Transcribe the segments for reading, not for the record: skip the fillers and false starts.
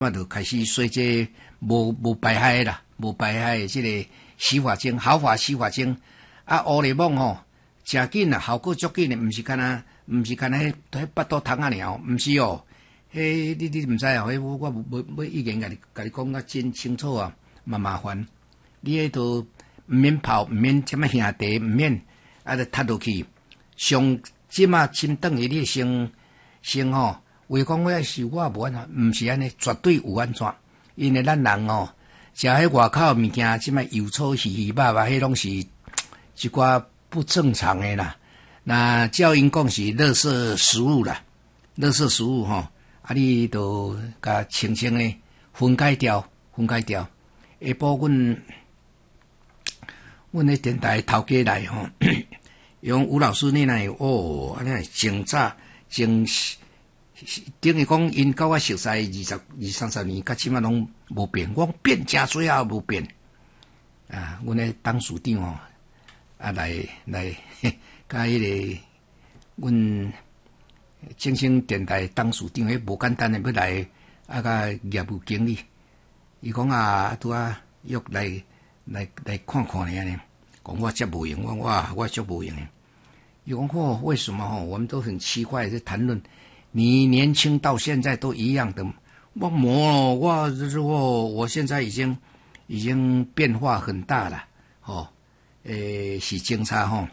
我就开始说这无排害啦，无排害的这个洗发精、好发洗发精啊，乌力猛吼，真紧啊，效果足紧的，毋是干那迄巴肚汤啊尔，毋是哦。迄你毋知哦？迄我已经甲你讲啊真清楚啊，麻烦。你迄都毋免泡，毋免什么兄弟，毋免啊，就踢落去。上即马亲等于你先吼。话讲我是我无安怎，毋是安尼，绝对有安怎。因为咱人哦，食迄外口物件，即摆油醋鱼肉，迄拢是一寡不正常的啦。那照因讲是垃圾食物啦，垃圾食物吼，啊，你都甲清清的分解掉。下晡阮迄电台头家来吼，用吴老师你那哦，安尼真早真。等于讲，因甲我熟识20-30年，甲即马拢无变。我变真多也无变。啊，阮咧董事长哦，啊来，甲迄个阮正声电台董事长，迄无简单诶，要来啊，甲业务经理，伊讲啊，拄啊约来看看咧安尼，讲我遮无用，我足无用诶。伊讲哦，为什么吼？我们都很奇怪在谈论。你年轻到现在都一样的，我现在已经变化很大了，是警察吼，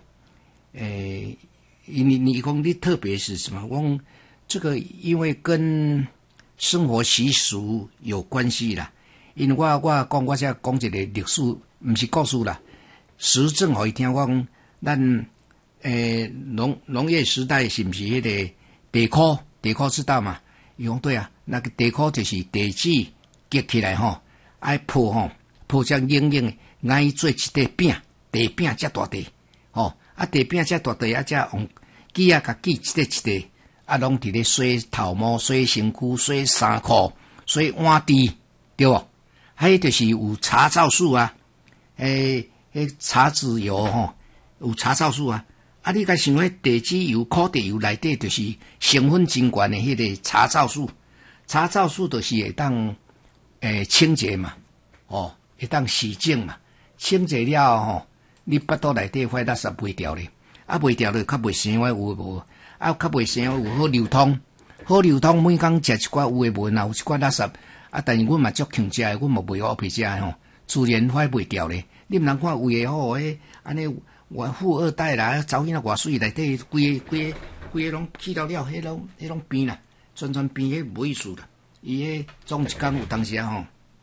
你讲你特别是什么？我这个因为跟生活习俗有关系啦，因为我讲我才讲一个历史，不是故事啦，实证互伊听我讲，咱农业时代是不是迄个地壳知道嘛？伊讲对啊，那个地壳就是地质结起来吼，爱破这硬的，爱做一块饼，地饼遮大地，啊地饼遮大地啊，遮用锯啊甲锯一块，啊拢伫咧洗头毛、洗身躯、洗衫裤、洗碗池，对无？迄就是有茶皂素啊，茶籽油吼，有茶皂素啊。啊！你甲想迄地质油、苦地油内底就是成分真悬的迄个茶皂素，茶皂素就是会当清洁嘛，会当洗净嘛，清洁了吼，你腹肚内底坏垃圾袂掉咧，啊袂掉咧，较袂生歪有无？啊，较袂生有好流通，每工食一寡有诶无，若有一寡垃圾，啊，但是阮嘛足强食诶，阮嘛袂好皮食诶吼，自然坏袂掉咧。你毋通看有诶吼，安尼。我富二代啦，查某囡仔偌水内底规个拢去了，迄拢变啦，全变迄无意思啦。伊迄总一工有当时啊吼，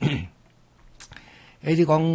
你讲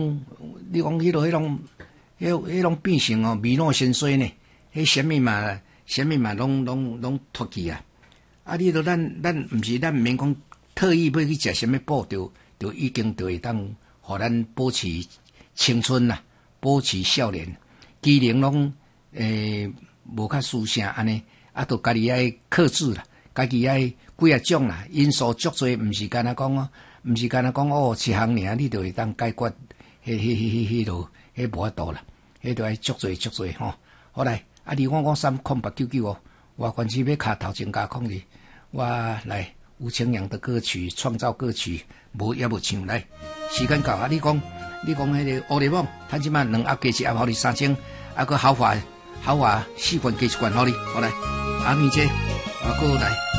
迄拢变成哦米诺先衰呢，迄什么嘛拢脱去啊！啊，你都咱毋是咱毋免讲特意要去食什么补，就已经就会当互咱保持青春啦，保持少年。机能拢无较输啥安尼，啊，都家己爱克制啦，家己爱几啊种啦，因素足多，毋是干那讲哦，一项尔，你就会当解决迄落迄无法度啦，迄都爱足多吼。好来，啊，25030899哦，我关系要卡头前加控制，我来吴清扬的歌曲创造歌曲，无也无唱来，时间到啊！你讲迄个乌力猛，他即摆2盒加1盒，互你3000，啊个好法4罐加1罐，互你，好来，阿咪姐，啊个来。